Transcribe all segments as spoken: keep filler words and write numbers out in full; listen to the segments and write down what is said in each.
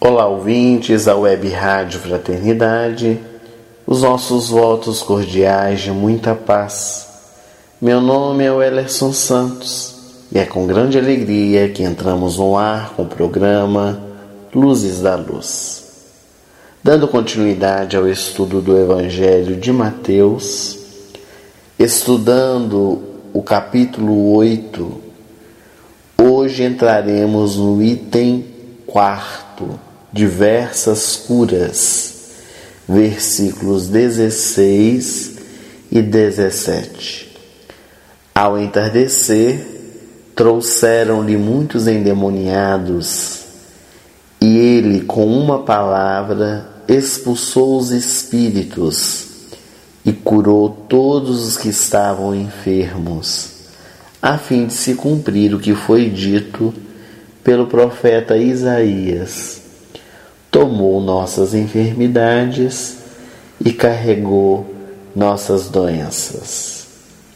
Olá, ouvintes da Web Rádio Fraternidade, os nossos votos cordiais de muita paz. Meu nome é Wellerson Santos e é com grande alegria que entramos no ar com o programa Luzes da Luz. Dando continuidade ao estudo do Evangelho de Mateus, estudando o capítulo oito, hoje entraremos no item quarto, diversas curas, versículos dezesseis e dezessete. Ao entardecer, trouxeram-lhe muitos endemoniados, e ele, com uma palavra, expulsou os espíritos e curou todos os que estavam enfermos, a fim de se cumprir o que foi dito pelo profeta Isaías: tomou nossas enfermidades e carregou nossas doenças.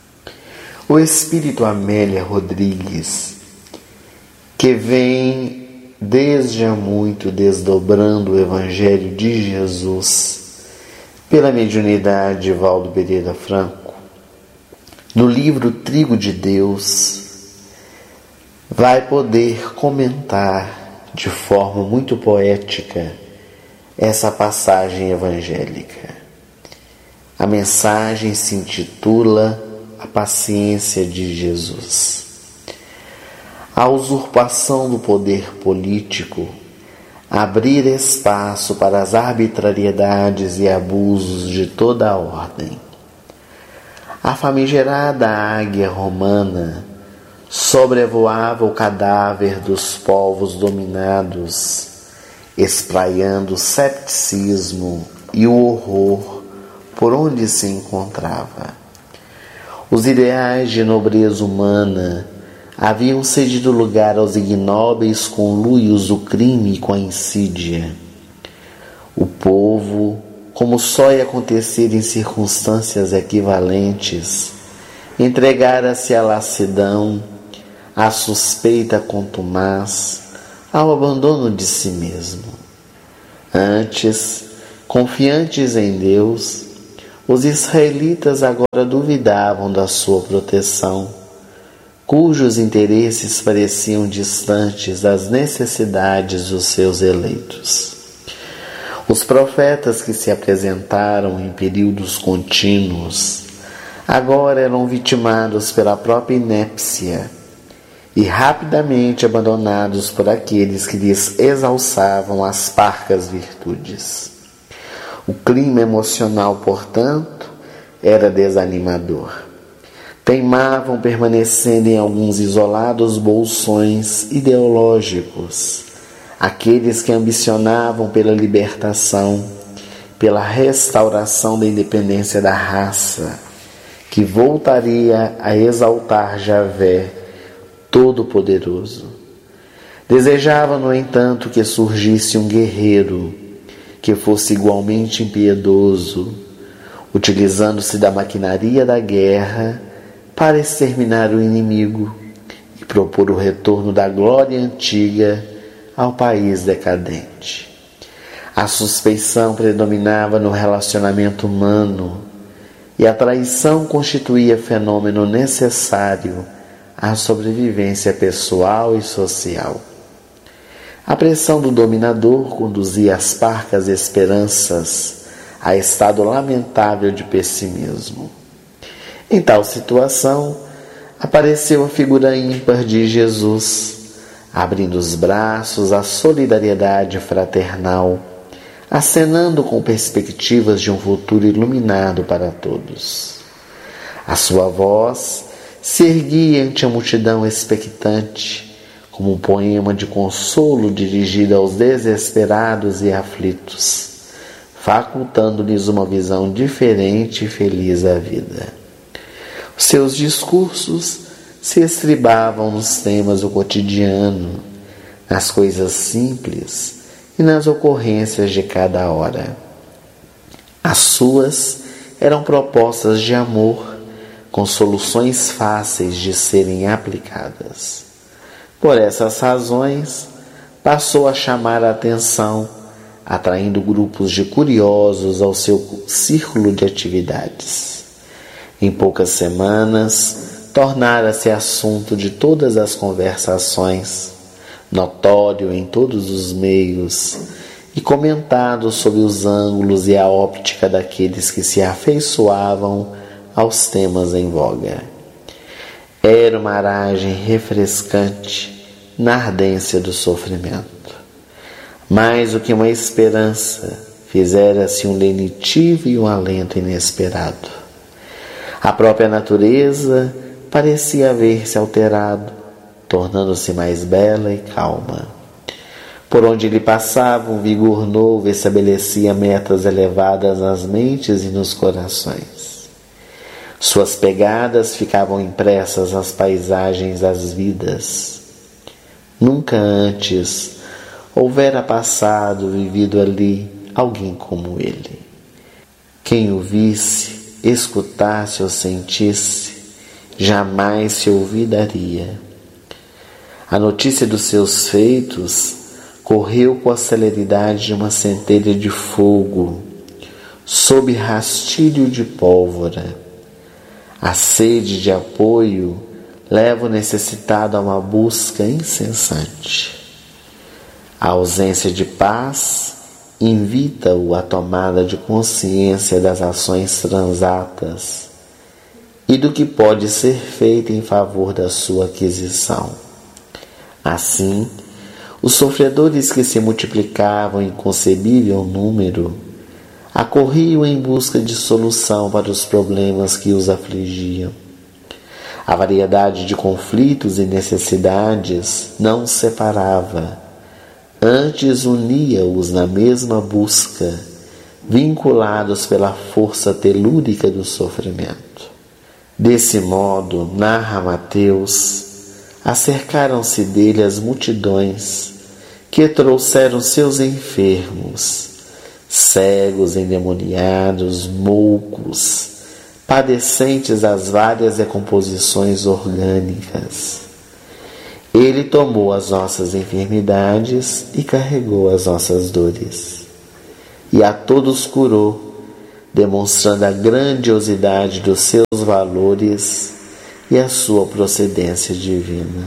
O Espírito Amélia Rodrigues, que vem desde há muito desdobrando o Evangelho de Jesus pela mediunidade de Valdo Pereira Franco, no livro Trigo de Deus, vai poder comentar de forma muito poética essa passagem evangélica. A mensagem se intitula A Paciência de Jesus. A usurpação do poder político, abrir espaço para as arbitrariedades e abusos de toda a ordem. A famigerada águia romana sobrevoava o cadáver dos povos dominados, espraiando o cepticismo e o horror por onde se encontrava. Os ideais de nobreza humana haviam cedido lugar aos ignóbeis conluios do crime com a insídia. O povo, como só ia acontecer em circunstâncias equivalentes, entregara-se à lassidão, à suspeita contumaz, ao abandono de si mesmo. Antes, confiantes em Deus, os israelitas agora duvidavam da sua proteção, cujos interesses pareciam distantes das necessidades dos seus eleitos. Os profetas que se apresentaram em períodos contínuos agora eram vitimados pela própria inépcia e rapidamente abandonados por aqueles que lhes exalçavam as parcas virtudes. O clima emocional, portanto, era desanimador. Teimavam permanecendo em alguns isolados bolsões ideológicos, aqueles que ambicionavam pela libertação, pela restauração da independência da raça, que voltaria a exaltar Javé Todo-Poderoso. Desejava, no entanto, que surgisse um guerreiro que fosse igualmente impiedoso, utilizando-se da maquinaria da guerra para exterminar o inimigo e propor o retorno da glória antiga ao país decadente. A suspeição predominava no relacionamento humano, e a traição constituía fenômeno necessário à sobrevivência pessoal e social. A pressão do dominador conduzia as parcas esperanças a estado lamentável de pessimismo. Em tal situação, apareceu a figura ímpar de Jesus, abrindo os braços à solidariedade fraternal, acenando com perspectivas de um futuro iluminado para todos. A sua voz se erguia ante a multidão expectante, como um poema de consolo dirigido aos desesperados e aflitos, facultando-lhes uma visão diferente e feliz da vida. Os seus discursos se estribavam nos temas do cotidiano, nas coisas simples e nas ocorrências de cada hora. As suas eram propostas de amor, com soluções fáceis de serem aplicadas. Por essas razões, passou a chamar a atenção, atraindo grupos de curiosos ao seu círculo de atividades. Em poucas semanas, tornara-se assunto de todas as conversações, notório em todos os meios e comentado sob os ângulos e a óptica daqueles que se afeiçoavam aos temas em voga. Era uma aragem refrescante na ardência do sofrimento. Mais do que uma esperança, fizera-se um lenitivo e um alento inesperado. A própria natureza parecia haver-se alterado, tornando-se mais bela e calma. Por onde ele passava, um vigor novo estabelecia metas elevadas nas mentes e nos corações. Suas pegadas ficavam impressas nas paisagens das vidas. Nunca antes houvera passado, vivido ali, alguém como ele. Quem o visse, escutasse ou sentisse, jamais se olvidaria. A notícia dos seus feitos correu com a celeridade de uma centelha de fogo, sob rastilho de pólvora. A sede de apoio leva o necessitado a uma busca incessante. A ausência de paz invita-o à tomada de consciência das ações transatas e do que pode ser feito em favor da sua aquisição. Assim, os sofredores que se multiplicavam em inconcebível número acorriam em busca de solução para os problemas que os afligiam. A variedade de conflitos e necessidades não os separava, antes unia-os na mesma busca, vinculados pela força telúrica do sofrimento. Desse modo, narra Mateus, acercaram-se dele as multidões que trouxeram seus enfermos, cegos, endemoniados, moucos, padecentes das várias decomposições orgânicas. Ele tomou as nossas enfermidades e carregou as nossas dores. E a todos curou, demonstrando a grandiosidade dos seus valores e a sua procedência divina.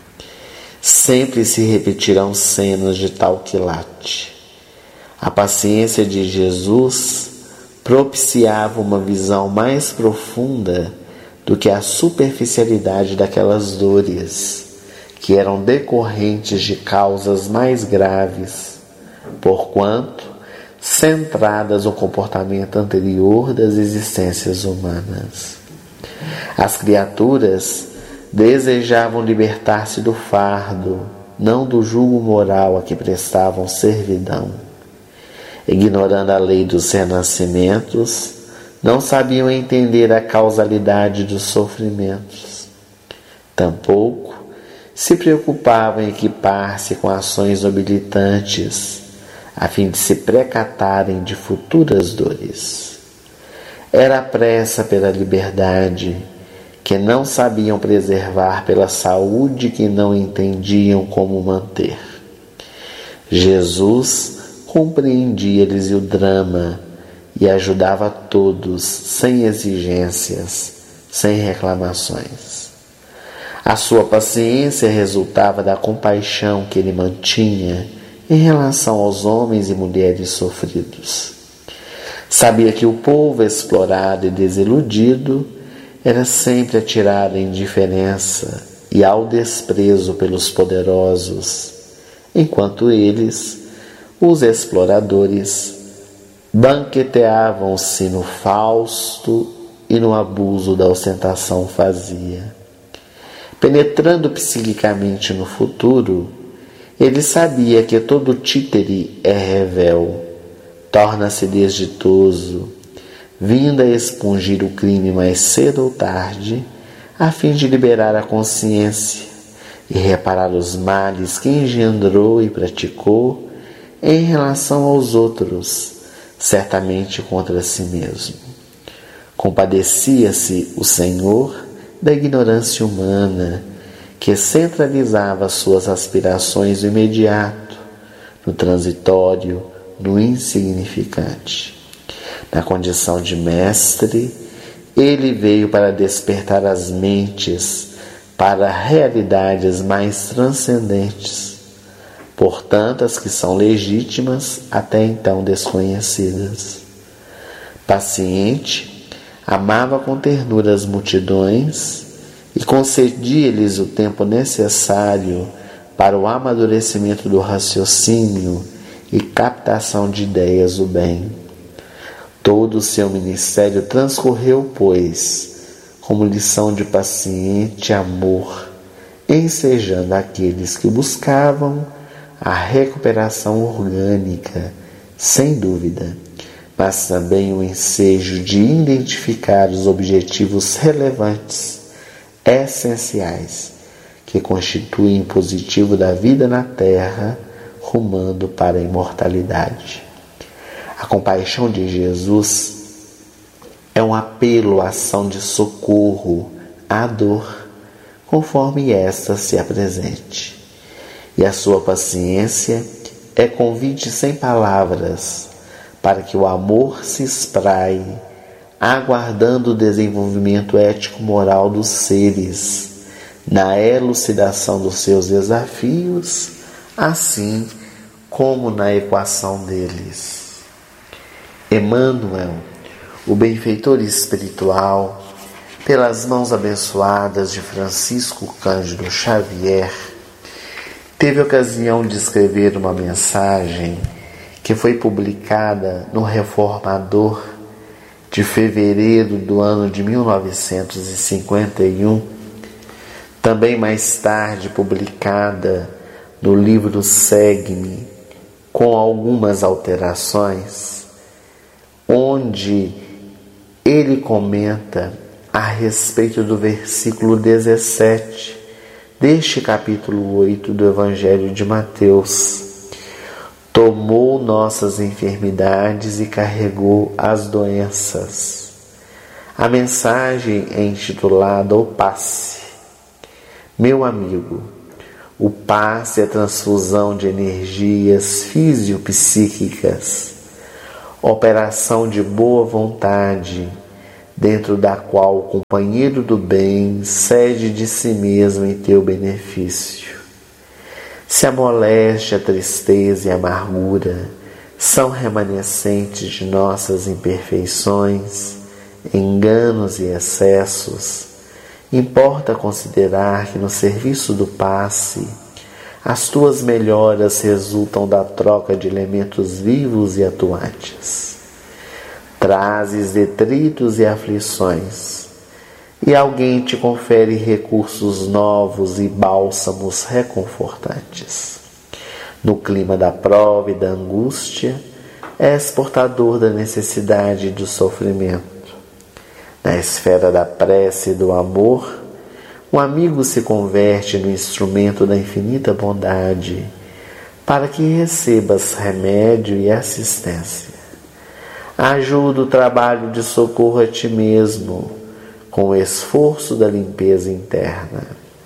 Sempre se repetirão cenas de tal quilate. A paciência de Jesus propiciava uma visão mais profunda do que a superficialidade daquelas dores, que eram decorrentes de causas mais graves, porquanto centradas no comportamento anterior das existências humanas. As criaturas desejavam libertar-se do fardo, não do jugo moral a que prestavam servidão. Ignorando a lei dos renascimentos, não sabiam entender a causalidade dos sofrimentos. Tampouco se preocupavam em equipar-se com ações nobilitantes, a fim de se precatarem de futuras dores. Era a pressa pela liberdade, que não sabiam preservar, pela saúde que não entendiam como manter. Jesus compreendia-lhes o drama e ajudava a todos, sem exigências, sem reclamações. A sua paciência resultava da compaixão que ele mantinha em relação aos homens e mulheres sofridos. Sabia que o povo explorado e desiludido era sempre atirado à indiferença e ao desprezo pelos poderosos, enquanto eles, os exploradores, banqueteavam-se no fausto e no abuso da ostentação fazia. Penetrando psiquicamente no futuro, ele sabia que todo títere é revel, torna-se desditoso, vindo a expungir o crime mais cedo ou tarde, a fim de liberar a consciência e reparar os males que engendrou e praticou em relação aos outros, certamente contra si mesmo. Compadecia-se o Senhor da ignorância humana, que centralizava suas aspirações no imediato no transitório, no insignificante. Na condição de mestre, ele veio para despertar as mentes para realidades mais transcendentes, portanto as que são legítimas até então desconhecidas. Paciente, amava com ternura as multidões e concedia-lhes o tempo necessário para o amadurecimento do raciocínio e captação de ideias do bem. Todo o seu ministério transcorreu, pois, como lição de paciente amor, ensejando aqueles que buscavam a recuperação orgânica, sem dúvida, mas também o ensejo de identificar os objetivos relevantes, essenciais, que constituem o positivo da vida na Terra, rumando para a imortalidade. A compaixão de Jesus é um apelo à ação de socorro à dor, conforme esta se apresente. E a sua paciência é convite sem palavras, para que o amor se espraie, aguardando o desenvolvimento ético-moral dos seres, na elucidação dos seus desafios, assim como na equação deles. Emmanuel, o benfeitor espiritual, pelas mãos abençoadas de Francisco Cândido Xavier, teve ocasião de escrever uma mensagem que foi publicada no Reformador de fevereiro do ano de mil novecentos e cinquenta e um, também mais tarde publicada no livro Segue-me, com algumas alterações, onde ele comenta a respeito do versículo dezessete deste capítulo oito do Evangelho de Mateus. Tomou nossas enfermidades e carregou as doenças. A mensagem é intitulada O Passe. Meu amigo, o passe é a transfusão de energias fisiopsíquicas, operação de boa vontade, dentro da qual o companheiro do bem cede de si mesmo em teu benefício. Se a moléstia, a tristeza e a amargura são remanescentes de nossas imperfeições, enganos e excessos, importa considerar que no serviço do passe, as tuas melhoras resultam da troca de elementos vivos e atuantes. Trazes detritos e aflições, e alguém te confere recursos novos e bálsamos reconfortantes. No clima da prova e da angústia, és portador da necessidade e do sofrimento. Na esfera da prece e do amor, um amigo se converte no instrumento da infinita bondade, para que recebas remédio e assistência. Ajuda o trabalho de socorro a ti mesmo, com o esforço da limpeza interna.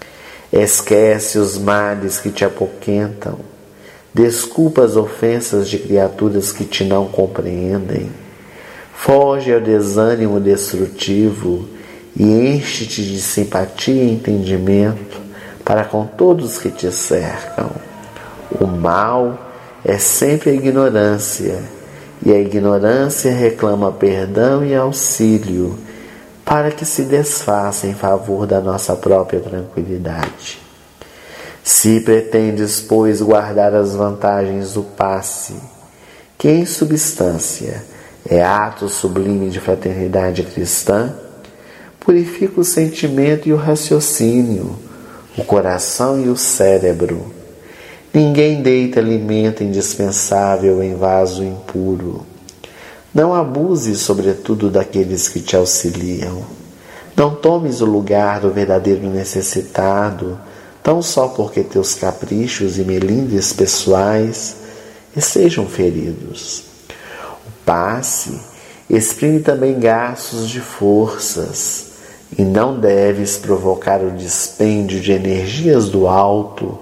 Esquece os males que te apoquentam, desculpa as ofensas de criaturas que te não compreendem, foge ao desânimo destrutivo e enche-te de simpatia e entendimento para com todos que te cercam. O mal é sempre a ignorância, e a ignorância reclama perdão e auxílio para que se desfaça em favor da nossa própria tranquilidade. Se pretendes, pois, guardar as vantagens do passe, que em substância é ato sublime de fraternidade cristã, purifica o sentimento e o raciocínio, o coração e o cérebro. Ninguém deita alimento indispensável em vaso impuro. Não abuses, sobretudo, daqueles que te auxiliam. Não tomes o lugar do verdadeiro necessitado, tão só porque teus caprichos e melindres pessoais estejam feridos. O passe exprime também gastos de forças, e não deves provocar o dispêndio de energias do alto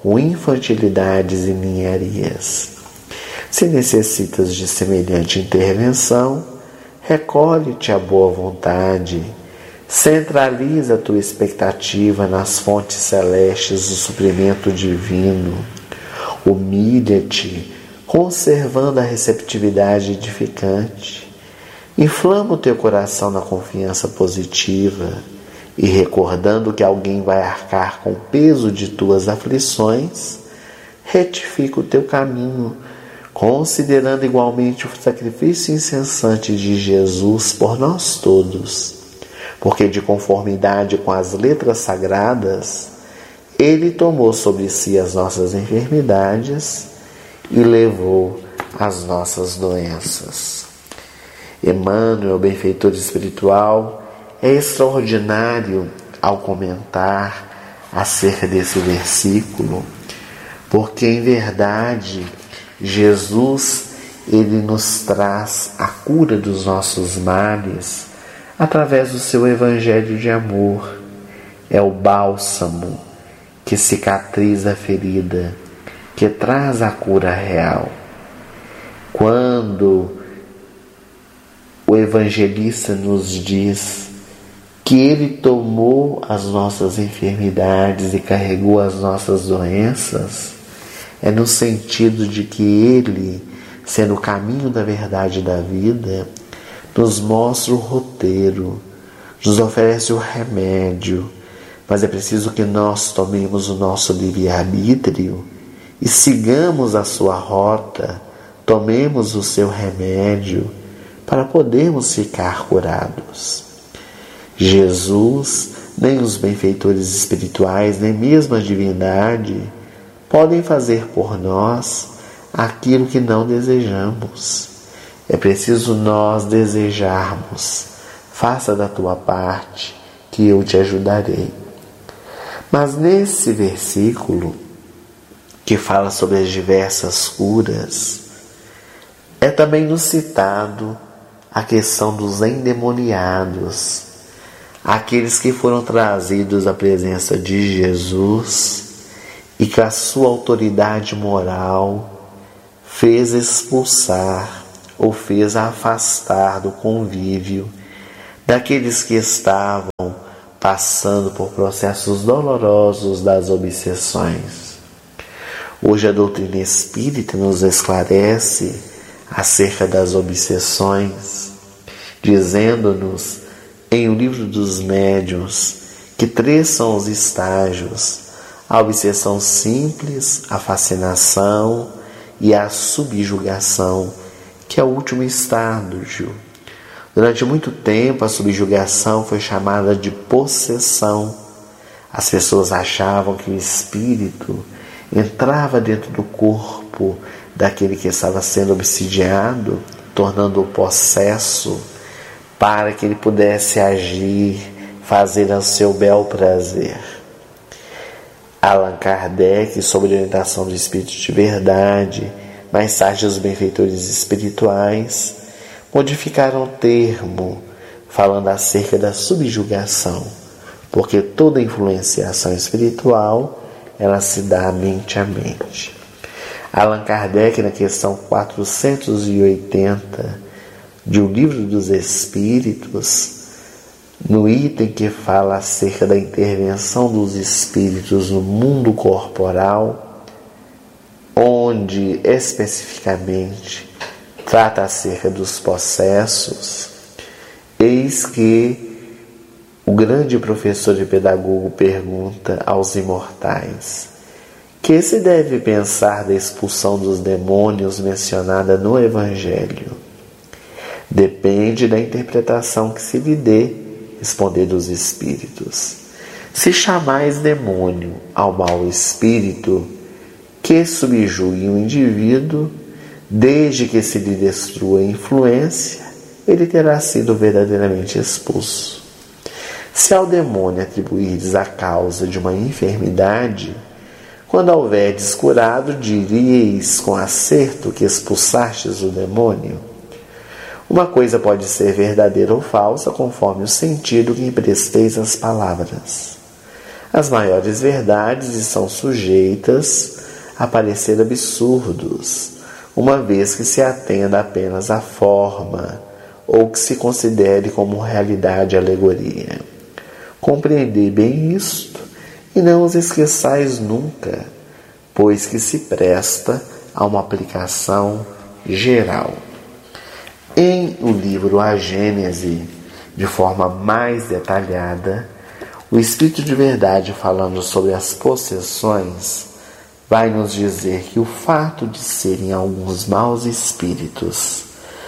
com infantilidades e ninharias. Se necessitas de semelhante intervenção, recolhe-te à boa vontade, centraliza a tua expectativa nas fontes celestes do suprimento divino, humilha-te, conservando a receptividade edificante, inflama o teu coração na confiança positiva e, recordando que alguém vai arcar com o peso de tuas aflições, retifica o teu caminho, considerando igualmente o sacrifício incessante de Jesus por nós todos, porque de conformidade com as letras sagradas, Ele tomou sobre si as nossas enfermidades e levou as nossas doenças. Emmanuel, benfeitor espiritual, é extraordinário ao comentar acerca desse versículo, porque em verdade Jesus, Ele nos traz a cura dos nossos males através do seu evangelho de amor. É o bálsamo que cicatriza a ferida, que traz a cura real. Quando o evangelista nos diz que Ele tomou as nossas enfermidades e carregou as nossas doenças, é no sentido de que Ele, sendo o caminho da verdade e da vida, nos mostra o roteiro, nos oferece o remédio, mas é preciso que nós tomemos o nosso livre-arbítrio e sigamos a sua rota, tomemos o seu remédio para podermos ficar curados. Jesus, nem os benfeitores espirituais, nem mesmo a divindade podem fazer por nós aquilo que não desejamos. É preciso nós desejarmos. Faça da tua parte, que eu te ajudarei. Mas nesse versículo, que fala sobre as diversas curas, é também nos citado a questão dos endemoniados, aqueles que foram trazidos à presença de Jesus e que a sua autoridade moral fez expulsar ou fez afastar do convívio daqueles que estavam passando por processos dolorosos das obsessões. Hoje a doutrina espírita nos esclarece acerca das obsessões, dizendo-nos em O Livro dos Médiuns que três são os estágios: a obsessão simples, a fascinação e a subjugação, que é o último estágio. Durante muito tempo, a subjugação foi chamada de possessão. As pessoas achavam que o espírito entrava dentro do corpo daquele que estava sendo obsidiado, tornando-o possesso, para que ele pudesse agir, fazer ao seu bel prazer. Allan Kardec, sob orientação do Espírito de Verdade, mais tarde os benfeitores espirituais, modificaram o termo, falando acerca da subjugação, porque toda influenciação espiritual, ela se dá mente a mente. Allan Kardec, na questão quatrocentos e oitenta de O Livro dos Espíritos, no item que fala acerca da intervenção dos espíritos no mundo corporal, onde especificamente trata acerca dos possessos, eis que o grande professor e pedagogo pergunta aos imortais: que se deve pensar da expulsão dos demônios mencionada no Evangelho? Depende da interpretação que se lhe dê, responderam os espíritos. Se chamais demônio ao mau espírito que subjugue o indivíduo, desde que se lhe destrua a influência, ele terá sido verdadeiramente expulso. Se ao demônio atribuirdes a causa de uma enfermidade, quando a houverdes curado, diríeis com acerto que expulsastes o demônio? Uma coisa pode ser verdadeira ou falsa, conforme o sentido que empresteis às palavras. As maiores verdades estão sujeitas a parecer absurdos, uma vez que se atenda apenas à forma, ou que se considere como realidade alegoria. Compreendei bem isto, e não os esqueçais nunca, pois que se presta a uma aplicação geral. Em o livro A Gênese, de forma mais detalhada, o Espírito de Verdade, falando sobre as possessões, vai nos dizer que o fato de serem alguns maus espíritos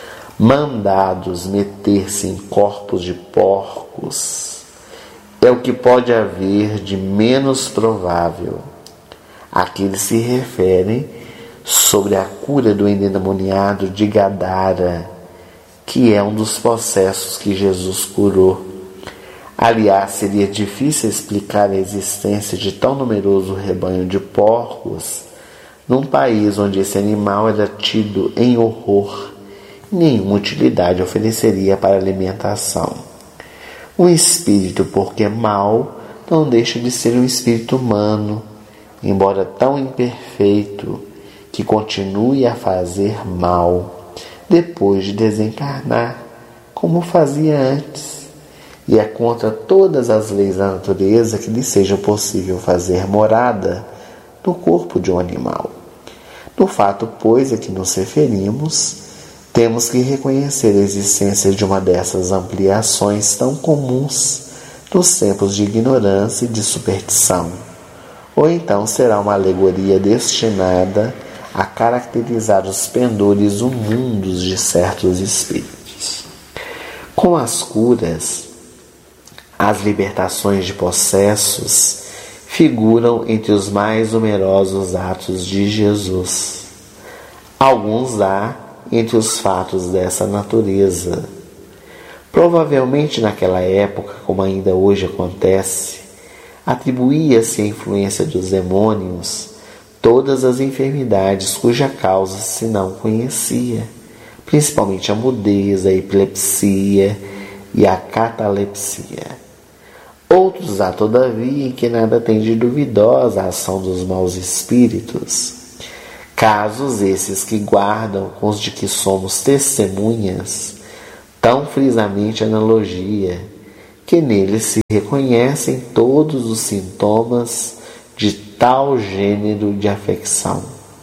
mandados meter-se em corpos de porcos é o que pode haver de menos provável. Aqui ele se refere sobre a cura do endemoniado de Gadara, que é um dos possessos que Jesus curou. Aliás, seria difícil explicar a existência de tão numeroso rebanho de porcos num país onde esse animal era tido em horror e nenhuma utilidade ofereceria para alimentação. Um espírito, porque mau, não deixa de ser um espírito humano, embora tão imperfeito, que continue a fazer mal depois de desencarnar, como fazia antes. E é contra todas as leis da natureza que lhe seja possível fazer morada no corpo de um animal. No fato, pois, a que nos referimos, temos que reconhecer a existência de uma dessas ampliações tão comuns nos tempos de ignorância e de superstição. Ou então será uma alegoria destinada a caracterizar os pendores imundos de certos espíritos. Com as curas, as libertações de possessos figuram entre os mais numerosos atos de Jesus. Alguns há entre os fatos dessa natureza. Provavelmente naquela época, como ainda hoje acontece, atribuía-se à influência dos demônios todas as enfermidades cuja causa se não conhecia, principalmente a mudez, a epilepsia e a catalepsia. Outros há, todavia, em que nada tem de duvidosa a ação dos maus espíritos. Casos esses que guardam com os de que somos testemunhas tão frisamente analogia, que neles se reconhecem todos os sintomas de tal gênero de afecção.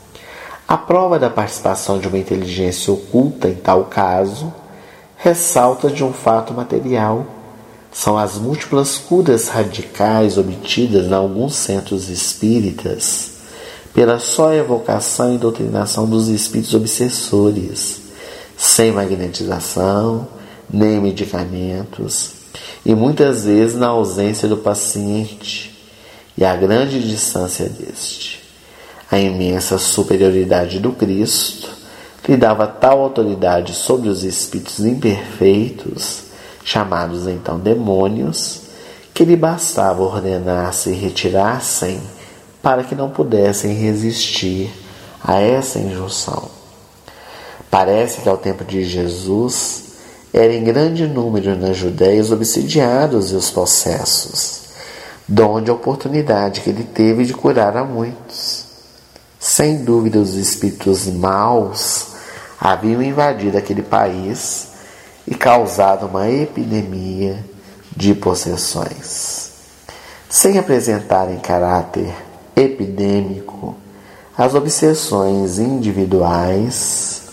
A prova da participação de uma inteligência oculta em tal caso ressalta de um fato material. São as múltiplas curas radicais obtidas em alguns centros espíritas pela só evocação e doutrinação dos espíritos obsessores, sem magnetização, nem medicamentos, e muitas vezes na ausência do paciente e a grande distância deste. A imensa superioridade do Cristo lhe dava tal autoridade sobre os espíritos imperfeitos, chamados então demônios, que lhe bastava ordenar-se retirassem para que não pudessem resistir a essa injunção. Parece que ao tempo de Jesus era em grande número na Judéia os obsidiados e os possessos, donde a oportunidade que ele teve de curar a muitos. Sem dúvida, os espíritos maus haviam invadido aquele país e causado uma epidemia de possessões. Sem apresentarem caráter epidêmico, as obsessões individuais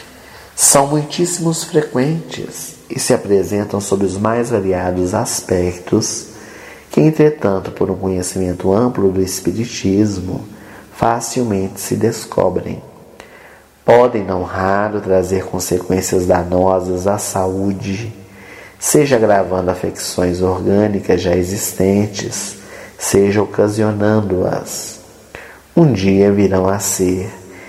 são muitíssimos frequentes e se apresentam sob os mais variados aspectos, que, entretanto, por um conhecimento amplo do Espiritismo, facilmente se descobrem. Podem, não raro, trazer consequências danosas à saúde, seja agravando afecções orgânicas já existentes, seja ocasionando-as. Um dia virão a ser,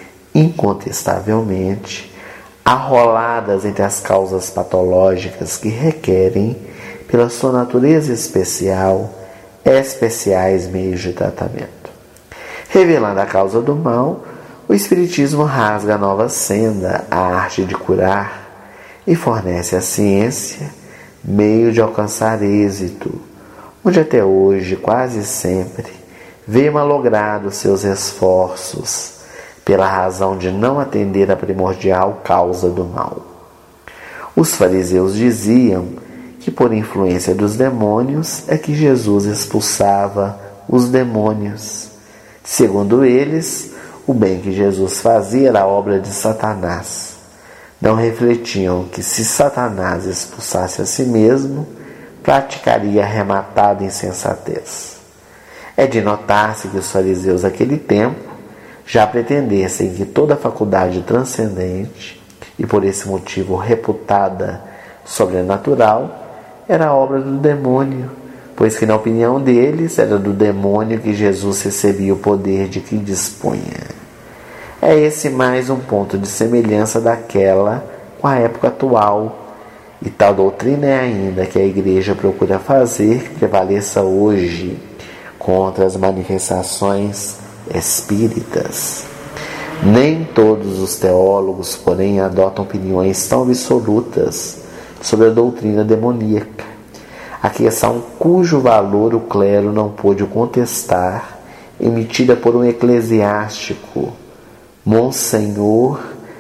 incontestavelmente, arroladas entre as causas patológicas que requerem, pela sua natureza especial, especiais meios de tratamento. Revelando a causa do mal, o Espiritismo rasga a nova senda, a arte de curar, e fornece à ciência meio de alcançar êxito, onde até hoje, quase sempre, veio malogrado seus esforços pela razão de não atender à primordial causa do mal. Os fariseus diziam que por influência dos demônios é que Jesus expulsava os demônios. Segundo eles, o bem que Jesus fazia era obra de Satanás. Não refletiam que se Satanás expulsasse a si mesmo, praticaria arrematada insensatez. É de notar-se que os fariseus daquele tempo já pretendessem que toda faculdade transcendente, e por esse motivo reputada sobrenatural, era obra do demônio, pois que na opinião deles era do demônio que Jesus recebia o poder de que dispunha. É esse mais um ponto de semelhança daquela com a época atual, e tal doutrina é ainda que a Igreja procura fazer que prevaleça hoje contra as manifestações espíritas. Nem todos os teólogos, porém, adotam opiniões tão absolutas sobre a doutrina demoníaca, a questão cujo valor o clero não pôde contestar, emitida por um eclesiástico, Monsenhor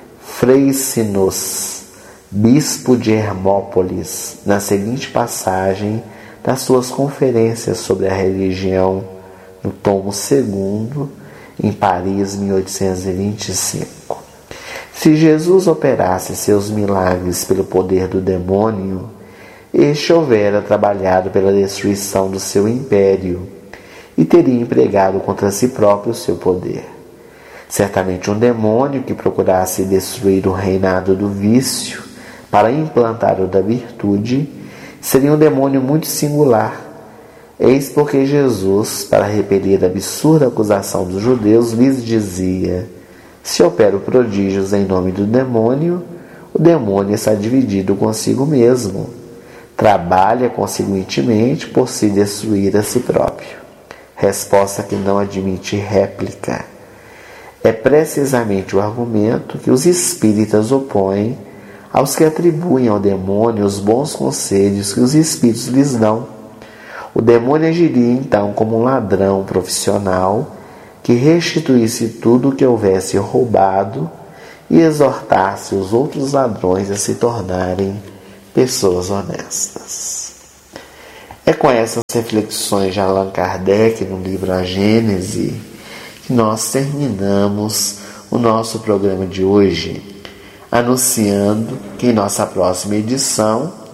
Freycinos, bispo de Hermópolis, na seguinte passagem das suas conferências sobre a religião, no tomo segundo, em Paris, mil oitocentos e vinte e cinco. Se Jesus operasse seus milagres pelo poder do demônio, este houvera trabalhado pela destruição do seu império e teria empregado contra si próprio o seu poder. Certamente um demônio que procurasse destruir o reinado do vício para implantar o da virtude seria um demônio muito singular. Eis porque Jesus, para repelir a absurda acusação dos judeus, lhes dizia: se opero prodígios em nome do demônio, o demônio está dividido consigo mesmo. Trabalha conseguintemente por se destruir a si próprio. Resposta que não admite réplica. É precisamente o argumento que os espíritas opõem aos que atribuem ao demônio os bons conselhos que os espíritos lhes dão. O demônio agiria então como um ladrão profissional que restituísse tudo o que houvesse roubado e exortasse os outros ladrões a se tornarem pessoas honestas. É com essas reflexões de Allan Kardec no livro A Gênese que nós terminamos o nosso programa de hoje, anunciando que em nossa próxima edição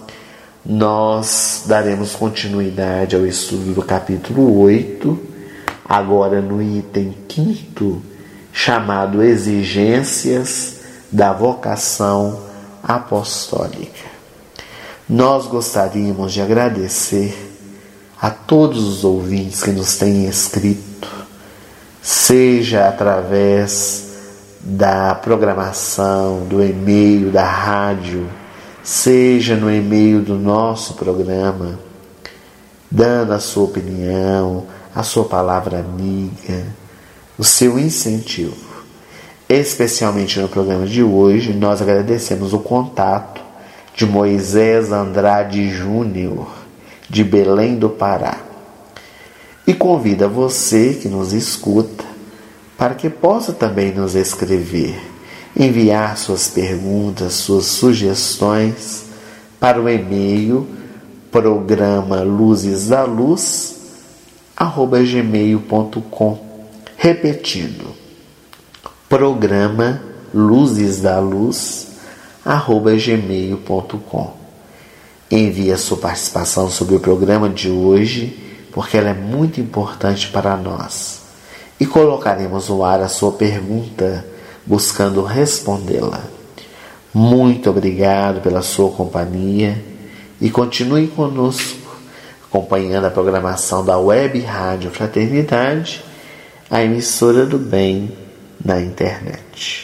nós daremos continuidade ao estudo do capítulo oito, agora no item quinto, chamado Exigências da Vocação Apostólica. Nós gostaríamos de agradecer a todos os ouvintes que nos têm escrito, seja através da programação, do e-mail, da rádio, seja no e-mail do nosso programa, dando a sua opinião, a sua palavra amiga, o seu incentivo. Especialmente no programa de hoje, nós agradecemos o contato de Moisés Andrade Júnior, de Belém do Pará. E convida você que nos escuta para que possa também nos escrever, enviar suas perguntas, suas sugestões para o e-mail programa luzes da luz arroba gmail ponto com. Repetindo, programa luzes da luz arroba gmail ponto com. Envie a sua participação sobre o programa de hoje, porque ela é muito importante para nós, e colocaremos no ar a sua pergunta, buscando respondê-la. Muito obrigado pela sua companhia e continue conosco, acompanhando a programação da Web Rádio Fraternidade, a emissora do bem na internet.